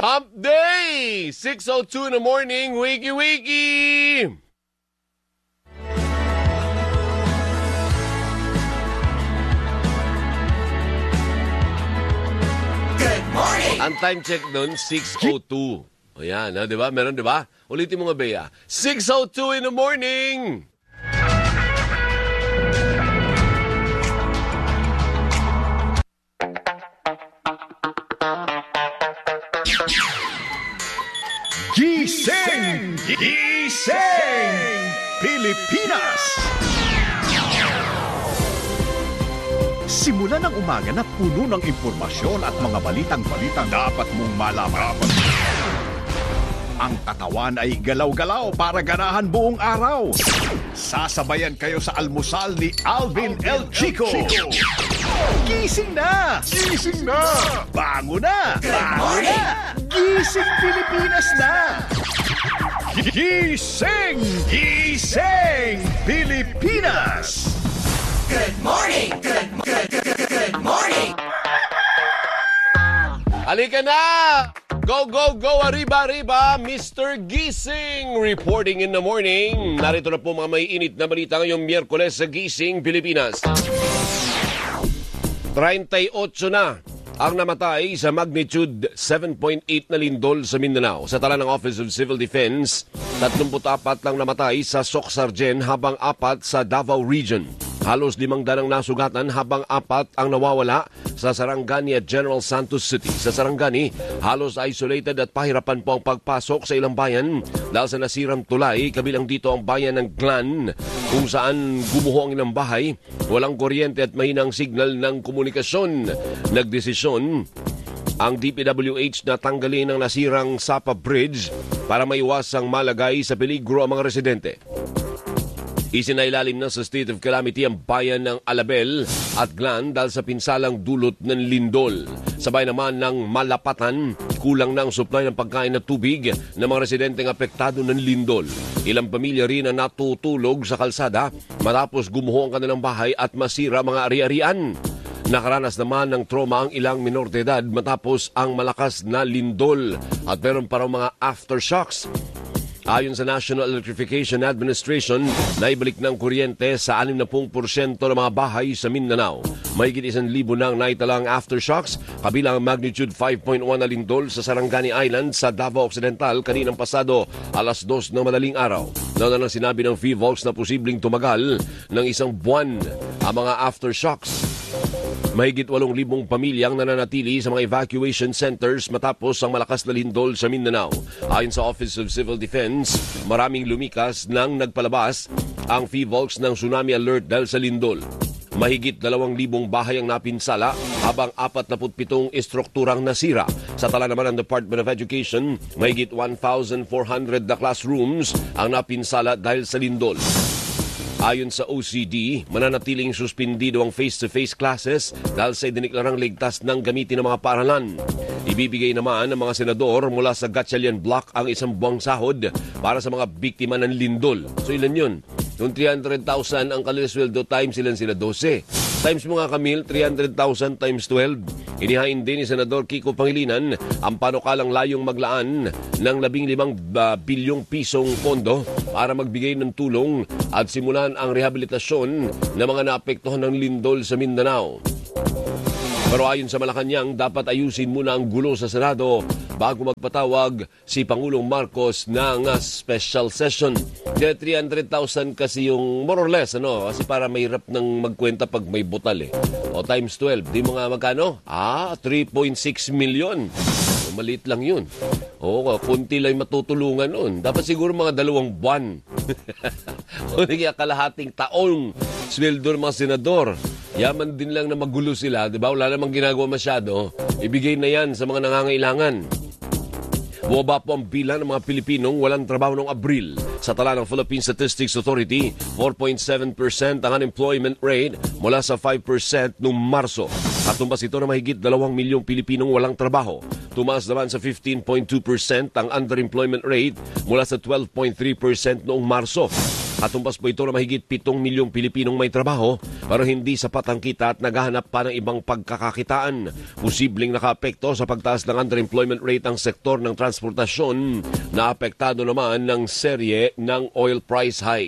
Hump Day! 6:02 in the morning, wiki-wiki! Good morning! Ang time check nun, 6:02. Ayan, di ba? Meron, di ba? Ulitin mo nga, Bea. 6:02 in the morning! Gising! Gising! Pilipinas! Simula ng umaga na puno ng impormasyon at mga balitang dapat mong malaman. Ang katawan ay galaw-galaw para ganahan buong araw. Sasabayan kayo sa almusal ni Alvin El Chico. Gising na! Gising na! Bango na! Bango na! Gising Pilipinas na! Gising! Gising Pilipinas! Good morning! Good morning! Halika na! Go, go, go! Arriba, arriba! Mr. Gising reporting in the morning. Narito na po mga may init na balita ngayong Miyerkules sa Gising Pilipinas. 38 na ang namatay sa magnitude 7.8 na lindol sa Mindanao. Sa tala ng Office of Civil Defense, 34 lang namatay sa Soc-Sargen habang 4 sa Davao Region. Halos 500 ang nasugatan habang 4 ang nawawala sa Sarangani at General Santos City. Sa Sarangani, halos isolated at pahirapan po ang pagpasok sa ilang bayan dahil sa nasirang tulay. Kabilang dito ang bayan ng Glan kung saan gumuho ang ilang bahay. Walang kuryente at mahinang signal ng komunikasyon. Nagdesisyon ang DPWH na tanggalin ang nasirang Sapa Bridge para maiwasang malagay sa peligro ang mga residente. Isinailalim na sa state of calamity ang bayan ng Alabel at Glan dahil sa pinsalang dulot ng lindol. Sabay naman ng Malapatan, kulang na ang supply ng pagkain at tubig ng mga residenteng apektado ng lindol. Ilang pamilya rin ang natutulog sa kalsada matapos gumuho ang kanilang bahay at masira mga ari-arian. Nakaranas naman ng trauma ang ilang minor de edad matapos ang malakas na lindol at meron pa raw mga aftershocks. Ayon sa National Electrification Administration, naibalik ng kuryente sa 60% ng mga bahay sa Mindanao. Mahigit 1,000 nang naitalang aftershocks, kabilang magnitude 5.1 na lindol sa Sarangani Island sa Davao Occidental kaninang pasado alas 2 ng madaling araw. Nauna nang sinabi ng PHIVOLCS na posibleng tumagal ng 1 buwan ang mga aftershocks. Mahigit 8,000 pamilyang nananatili sa mga evacuation centers matapos ang malakas na lindol sa Mindanao. Ayon sa Office of Civil Defense, maraming lumikas nang nagpalabas ang PHIVOLCS ng tsunami alert dahil sa lindol. Mahigit 2,000 bahay ang napinsala habang 47 estrukturang nasira. Sa tala naman ng Department of Education, mahigit 1,400 na classrooms ang napinsala dahil sa lindol. Ayon sa OCD, mananatiling suspindido ang face-to-face classes dahil sa idiniklarang ligtas ng gamitin ng mga paaralan. Ibibigay naman ng mga senador mula sa Gatchalian Block ang 1 buwang sahod para sa mga biktima ng lindol. So ilan yun? Yung 300,000 ang kanilang times ilan sila 12. Times mga Camille, 300,000 times 12. Inihain din ni Senador Kiko Pangilinan ang panukalang layong maglaan ng 15 bilyong pisong pondo para magbigay ng tulong at simulan ang rehabilitasyon ng mga naapektuhan ng lindol sa Mindanao. Pero ayon sa Malacanang, dapat ayusin muna ang gulo sa Senado bago magpatawag si Pangulong Marcos ng special session. 300,000 kasi yung more or less, kasi para mahirap nang magkwenta pag may butal O times 12, di mo nga magkano? 3.6 million. Maliit lang yun. Kunti lang matutulungan nun. Dapat siguro mga 2 buwan. O kaya kalahating taong sweldo ng mga senador. Yaman din lang na magulo sila, di ba? Wala namang ginagawa masyado. Ibigay na yan sa mga nangangailangan. Bumaba po ang bilang ng mga Pilipinong walang trabaho noong Abril. Sa tala ng Philippine Statistics Authority, 4.7% ang unemployment rate mula sa 5% noong Marso. At tumbas ito na mahigit 2 milyong Pilipinong walang trabaho. Tumaas naman sa 15.2% ang underemployment rate mula sa 12.3% noong Marso. At tumpas po ito na mahigit 7 milyong Pilipinong may trabaho pero hindi sapat ang kita at naghahanap pa ng ibang pagkakakitaan. Posibleng nakaapekto sa pagtaas ng underemployment rate ang sektor ng transportasyon na apektado naman ng serye ng oil price hike.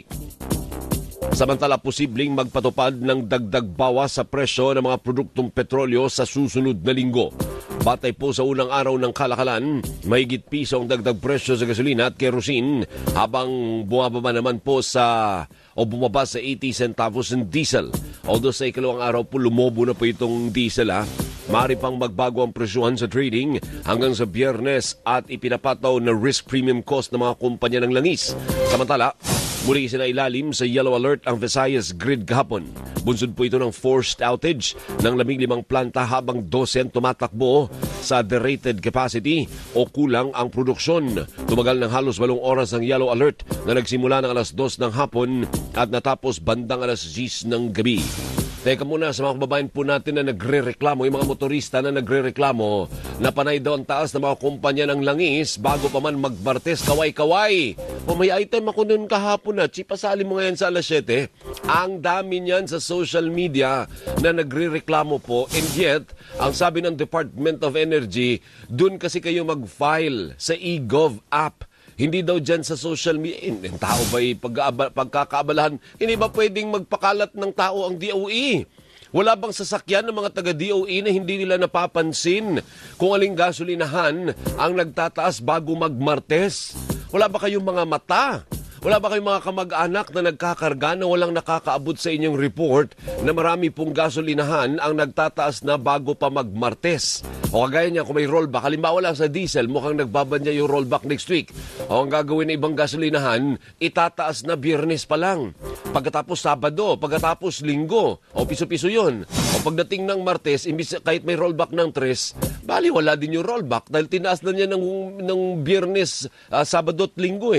Samantala, posibleng magpatupad ng dagdag bawas sa presyo ng mga produktong petrolyo sa susunod na linggo. Batay po sa unang araw ng kalakalan, mahigit piso ang dagdag presyo sa gasolina at kerosene habang bumababa naman po bumaba sa 80 centavos ng diesel. Although sa ikalawang araw po lumobo na po itong diesel maaari pang magbago ang presyuhan sa trading hanggang sa Biyernes at ipinapataw na risk premium cost ng mga kumpanya ng langis. Samantala, muli isinailalim sa yellow alert ang Visayas grid kahapon. Bunsod po ito ng forced outage ng 15 planta habang 12 tumatakbo sa derated capacity o kulang ang produksyon. Tumagal ng halos 8 oras ang yellow alert na nagsimula ng alas 2 ng hapon at natapos bandang alas 10 ng gabi. Teka muna sa mga kababayan po natin na nagre-reklamo, yung mga motorista na nagre-reklamo na panay daw ang taas ng mga kumpanya ng langis bago pa man magmartes, kaway-kaway. O may item ako noon kahapon pasali mo ngayon sa alas 7. Ang dami niyan sa social media na nagre-reklamo po, and yet, ang sabi ng Department of Energy, dun kasi kayo mag-file sa eGov app. Hindi daw dyan sa social media. Ang tao ba'y pagkakaabalahan? Hindi ba pwedeng magpakalat ng tao ang DOE? Wala bang sasakyan ng mga taga-DOE na hindi nila napapansin kung aling gasolinahan ang nagtataas bago magmartes? Wala ba kayong mga mata? Wala ba kayong mga kamag-anak na nagkakarga na walang nakakaabot sa inyong report na marami pong gasolinahan ang nagtataas na bago pa magmartes? O kagaya niya, kung may rollback, halimbawa lang sa diesel, mukhang nagbabanya yung rollback next week. O ang gagawin ng ibang gasolinahan, itataas na Biyernes pa lang. Pagkatapos Sabado, pagkatapos Linggo, o piso-piso yun. O pagdating ng Martes, imbis kahit may rollback ng 3, bali wala din yung rollback dahil tinaas na niya ng Biyernes, Sabado at Linggo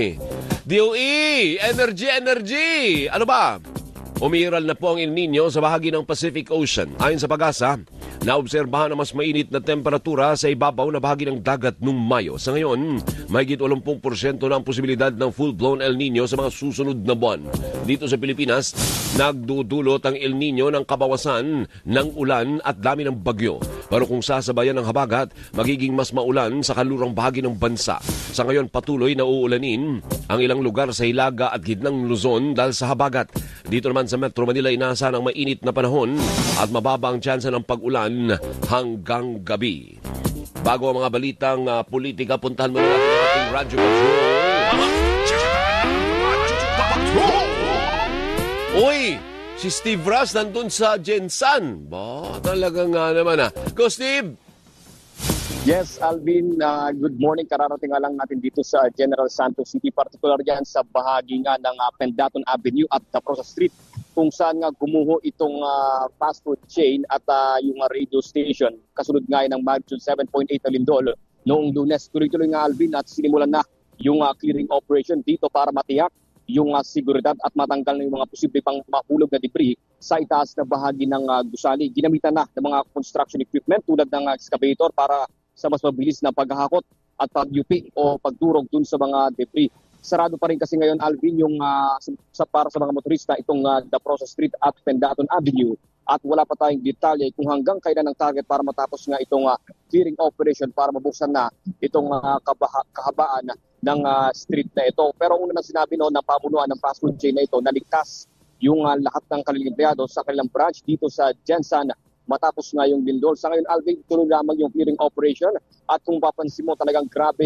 DOE! Energy! Ano ba? Umiiral na po ang El Nino sa bahagi ng Pacific Ocean. Ayon sa Pag-asa, naobserbahan ang mas mainit na temperatura sa ibabaw na bahagi ng dagat noong Mayo. Sa ngayon, mahigit 80% na ang posibilidad ng full-blown El Nino sa mga susunod na buwan. Dito sa Pilipinas, nagdudulot ang El Nino ng kabawasan ng ulan at dami ng bagyo. Pero kung sasabayan ng habagat, magiging mas maulan sa kalurang bahagi ng bansa. Sa ngayon, patuloy na uulanin ang ilang lugar sa Hilaga at gitnang Luzon dahil sa habagat. Dito naman sa Metro Manila, inaasahan ang mainit na panahon at mababa ang tsansa ng pag-ulan hanggang gabi. Bago ang mga balitang politika, puntahan mo na natin ang ating Radyo Patrol. Uy! Si Steve Ross nandun sa Jensan. Talaga nga naman Go, Steve! Yes, Alvin, good morning. Kararating nga lang natin dito sa General Santos City, particular yan sa bahagi nga ng Pendaton Avenue at Daprosa Street, kung saan nga gumuho itong fast food chain at yung radio station. Kasunod nga ng magnitude 7.8 na lindol noong Lunes. Tuloy-tuloy nga, Alvin, at sinimulan na yung clearing operation dito para matiyak yung seguridad at matanggal na yung mga posible pang mahulog na debris sa itaas na bahagi ng gusali. Ginamitan na ng mga construction equipment tulad ng excavator para sa mas mabilis na paghahakot at pagyupi o pagdurog dun sa mga debris. Sarado pa rin kasi ngayon, Alvin, yung para sa mga motorista itong Daprosa Street at Pendaton Avenue, at wala pa tayong detalye kung hanggang kailan ang target para matapos nga itong clearing operation para mabuksan na itong kahabaan ng street na ito. Pero una na sinabi ng pamunuan ng fast food chain na ito, naligtas yung lahat ng kanilang empleyado sa kanilang branch dito sa Jensan matapos nga yung lindol. Sa ngayon, Alvin, tuloy lamang yung clearing operation at kung papansin mo talagang grabe